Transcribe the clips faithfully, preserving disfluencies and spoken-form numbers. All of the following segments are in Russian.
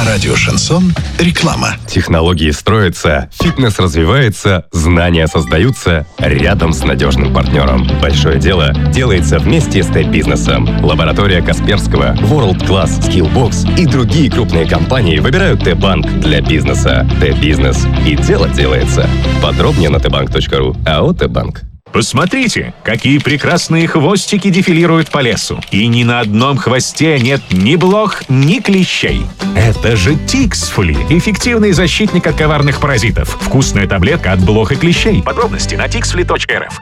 На радио «Шансон» реклама. Технологии строятся, фитнес развивается, знания создаются рядом с надежным партнером. Большое дело делается вместе с Т-бизнесом. Лаборатория Касперского, World Class, Skillbox и другие крупные компании выбирают Т-банк для бизнеса. Т-бизнес. И дело делается. Подробнее на тэ банк точка ру. АО «Т-банк». Посмотрите, какие прекрасные хвостики дефилируют по лесу. И ни на одном хвосте нет ни блох, ни клещей. Это же Тиксфли. Эффективный защитник от коварных паразитов. Вкусная таблетка от блох и клещей. Подробности на тиксфли точка эр эф.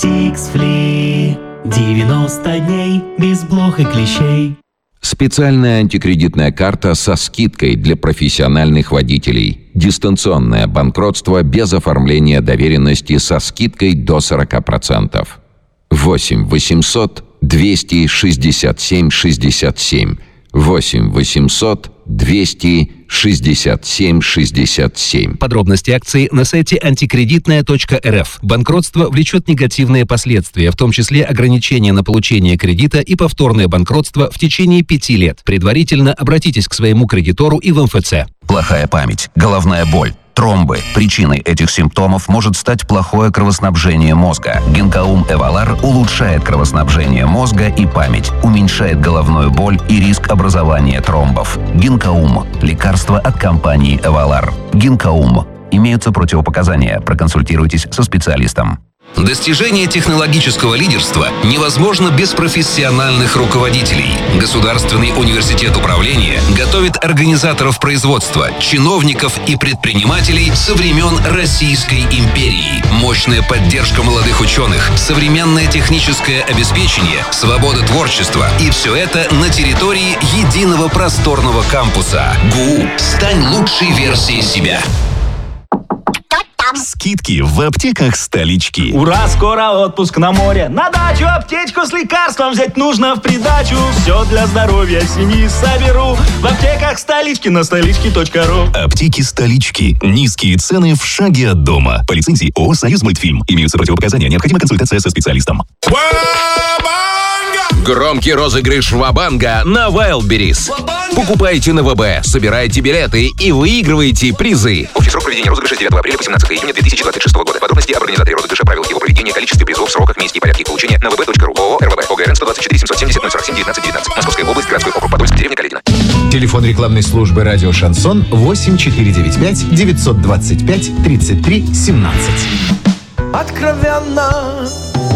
Тиксфли. девяносто дней без блох и клещей. Специальная антикредитная карта со скидкой для профессиональных водителей. Дистанционное банкротство без оформления доверенности со скидкой до сорок процентов. восемь восемьсот двести шестьдесят семь шестьдесят семь. восемь восемьсот двести шестьдесят семь шестьдесят семь. Подробности акции на сайте антикредитная точка эр эф. Банкротство влечет негативные последствия, в том числе ограничения на получение кредита и повторное банкротство в течение пяти лет. Предварительно обратитесь к своему кредитору и в эм эф цэ. Плохая память, головная боль, тромбы. Причиной этих симптомов может стать плохое кровоснабжение мозга. Гинкаум Эвалар улучшает кровоснабжение мозга и память, уменьшает головную боль и риск образования тромбов. Гинкаум – лекарство от компании Эвалар. Гинкаум. Имеются противопоказания. Проконсультируйтесь со специалистом. Достижение технологического лидерства невозможно без профессиональных руководителей. Государственный университет управления готовит организаторов производства, чиновников и предпринимателей со времен Российской империи. Мощная поддержка молодых ученых, современное техническое обеспечение, свобода творчества. И все это на территории единого просторного кампуса. ГУ. Стань лучшей версией себя. Скидки в аптеках столички. Ура, скоро отпуск на море. На дачу аптечку с лекарством взять нужно в придачу. Все для здоровья семьи соберу в аптеках столички на столички точка ру. Аптеки столички. Низкие цены в шаге от дома. По лицензии ООО «Союзмультфильм». Имеются противопоказания. Необходима консультация со специалистом. Громкий розыгрыш Ва-банга на Wildberries. Покупайте на вэ бэ, собирайте билеты и выигрывайте призы. Общий срок проведения розыгрыша с девятого апреля по семнадцатого июня две тысячи двадцать шестого года. Подробности об организаторе розыгрыша, правилах его проведения, количестве призов, сроках, месте и порядке их получения на вэ бэ точка ру. ООО эр вэ бэ. ОГРН сто двадцать четыре семьсот семьдесят ноль сорок семь девятнадцать девятнадцать. Московская область, городской округ Подольск, деревня Каледино. Телефон рекламной службы «Радио Шансон» восемь четыре девять пять девятьсот двадцать пять тридцать три семнадцать. Откровенно,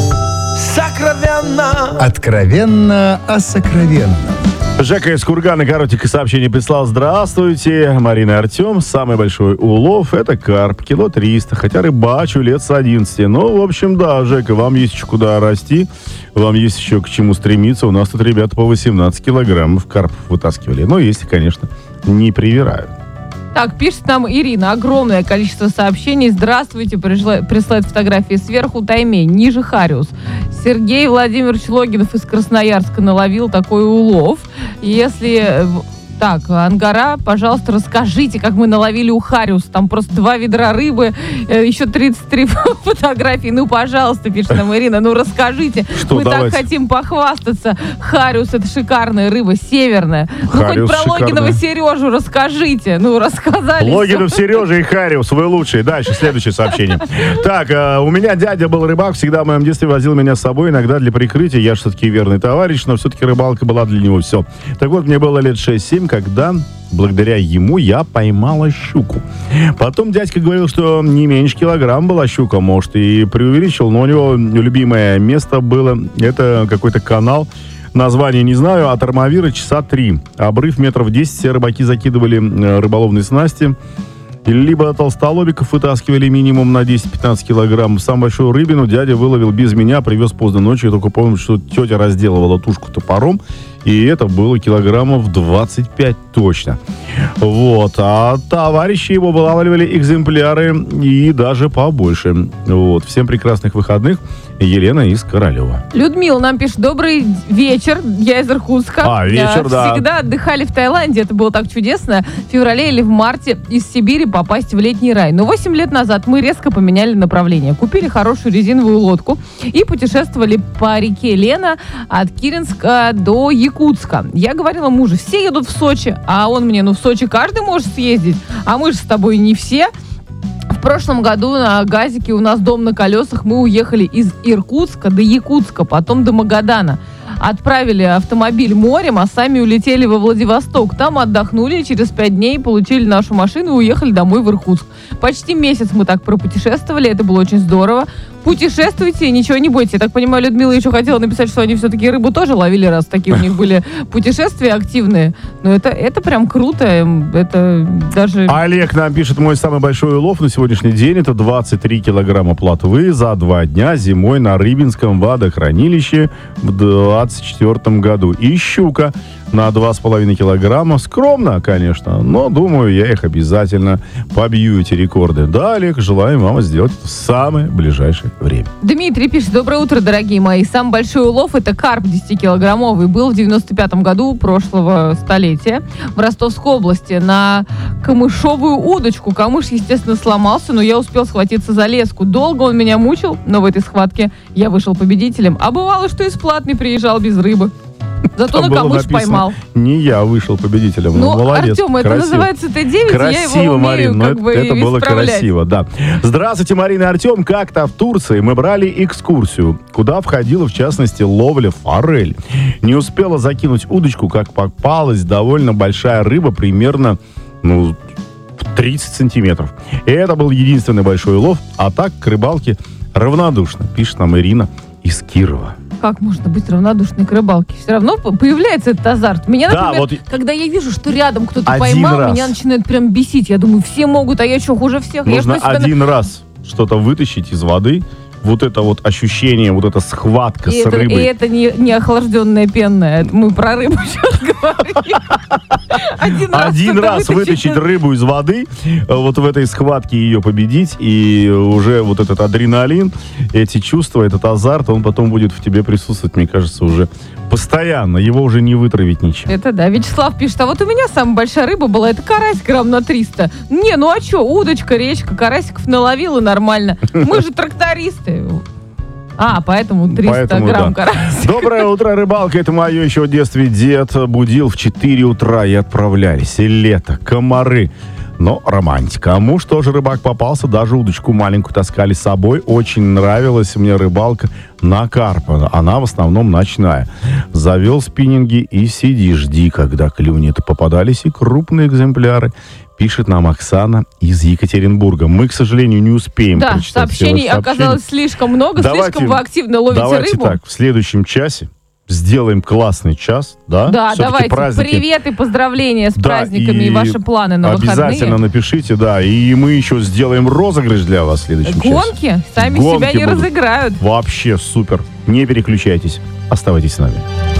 сокровенно. Откровенно о сокровенном. Жека из Кургана коротенькое сообщение прислал. Здравствуйте, Марина и Артем. Самый большой улов — это карп, кило триста. Хотя рыбачу лет с одиннадцати. Ну, в общем, да, Жека, вам есть еще куда расти. Вам есть еще к чему стремиться. У нас тут ребята по восемнадцать килограммов карп вытаскивали. Ну, если, конечно, не привирают. Так, пишет нам Ирина. Огромное количество сообщений. Здравствуйте. Пришла, присылает фотографии сверху. Таймень. Ниже Хариус. Сергей Владимирович Логинов из Красноярска наловил такой улов. Если... Так, Ангара, пожалуйста, расскажите, как мы наловили у Хариуса. Там просто два ведра рыбы, еще тридцать три фотографии. Ну, пожалуйста, пишет нам Ирина, ну расскажите. Что, мы давайте. Так хотим похвастаться. Хариус — это шикарная рыба, северная. Хариус ну, хоть про шикарная. Логинова Сережу расскажите. Ну, рассказали. Логинов Сережа и Хариус, вы лучшие. Дальше, следующее сообщение. Так, у меня дядя был рыбак, всегда в моем детстве возил меня с собой, иногда для прикрытия. Я же все-таки верный товарищ, но все-таки рыбалка была для него все. Так вот, мне было лет шесть-семь, когда, благодаря ему, я поймала щуку. Потом дядька говорил, что не меньше килограмм была щука, может, и преувеличил, но у него любимое место было, это какой-то канал, название не знаю, от Армавира часа три. Обрыв метров десять, все рыбаки закидывали рыболовные снасти, либо толстолобиков вытаскивали минимум на десять-пятнадцать килограмм. Самую большую рыбину дядя выловил без меня, привез поздно ночью. Я только помню, что тетя разделывала тушку топором, и это было килограммов двадцать пять точно. Вот. А товарищи его вылавливали экземпляры и даже побольше. Вот. Всем прекрасных выходных. Елена из Королева. Людмила нам пишет: добрый вечер, я из Иркутска. А, вечер, да. Всегда отдыхали в Таиланде, это было так чудесно. В феврале или в марте из Сибири попасть в летний рай. Но восемь лет назад мы резко поменяли направление. Купили хорошую резиновую лодку и путешествовали по реке Лена от Киренска до Якутска. Якутска. Я говорила мужу, все едут в Сочи, а он мне, ну в Сочи каждый может съездить, а мы же с тобой не все. В прошлом году на газике у нас дом на колесах, мы уехали из Иркутска до Якутска, потом до Магадана. Отправили автомобиль морем, а сами улетели во Владивосток. Там отдохнули, через пять дней получили нашу машину и уехали домой в Иркутск. Почти месяц мы так пропутешествовали, это было очень здорово. Путешествуйте, ничего не бойтесь. Я так понимаю, Людмила еще хотела написать, что они все-таки рыбу тоже ловили, раз такие у них были путешествия активные. Но это, это прям круто. Это даже... Олег нам пишет, мой самый большой улов на сегодняшний день это двадцать три килограмма плотвы за два дня зимой на Рыбинском водохранилище в двадцать четвёртом году. И щука на два с половиной килограмма. Скромно, конечно, но думаю, я их обязательно побью, эти рекорды. Да, Олег, желаем вам сделать это в самое ближайшее время. Дмитрий пишет, доброе утро, дорогие мои. Самый большой улов это карп десятикилограммовый. Был в девяносто пятом году прошлого столетия в Ростовской области на камышовую удочку. Камыш, естественно, сломался, но я успел схватиться за леску. Долго он меня мучил, но в этой схватке я вышел победителем. А бывало, что из платной приезжал без рыбы. Зато Там на камыш написано, поймал. Не я вышел победителем. Ну, молодец. Артем, это красиво. называется Т девять, красиво, я его умею Марин, но как это, бы это было исправлять. красиво, да. Здравствуйте, Марина и Артем. Как-то в Турции мы брали экскурсию, куда входила, в частности, ловля форель. Не успела закинуть удочку, как попалась довольно большая рыба, примерно, ну, тридцать сантиметров. И это был единственный большой улов, а так к рыбалке равнодушно, пишет нам Ирина из Кирова. Как можно быть равнодушной к рыбалке? Все равно появляется этот азарт. Меня, Да, например, вот когда я вижу, что рядом кто-то один поймал, раз. меня начинает прям бесить. Я думаю, все могут, а я что, хуже всех? Я Нужно что, себя один раз что-то вытащить из воды, вот это вот ощущение, вот эта схватка И с это, и рыбой. это не, не охлажденная пенная. Это мы про рыбу сейчас говорим. Один раз, Один что-то раз вытащить рыбу из воды, вот в этой схватке ее победить, и уже вот этот адреналин, эти чувства, этот азарт, он потом будет в тебе присутствовать, мне кажется, уже постоянно. Его уже не вытравить ничем. Это да. Вячеслав пишет, а вот у меня самая большая рыба была, это карась грамм на триста. Не, ну а что, удочка, речка, карасиков наловила нормально. Мы же трактористы. А, поэтому триста Поэтому, грамм да. карасиков. Доброе утро, рыбалка. Это мое еще в детстве дед будил в четыре утра и отправлялись. И лето, комары. Но романтика. А муж тоже рыбак попался, даже удочку маленькую таскали с собой. Очень нравилась мне рыбалка на карпа. Она в основном ночная. Завел спиннинги и сиди, жди, когда клюнет. Попадались и крупные экземпляры. Пишет нам Оксана из Екатеринбурга. Мы, к сожалению, не успеем Да, прочитать сообщений все ваши сообщения. оказалось слишком много, Давайте- слишком вы активно ловите Давайте рыбу. так, в следующем часе сделаем классный час, да? Да, Все-таки давайте. праздники. Привет и поздравления с Да, праздниками и, ваши планы на обязательно выходные. напишите, да. И мы еще сделаем розыгрыш для вас в следующем часе. Гонки сами Гонки себя не будут. разыграют. Вообще супер. Не переключайтесь. Оставайтесь с нами.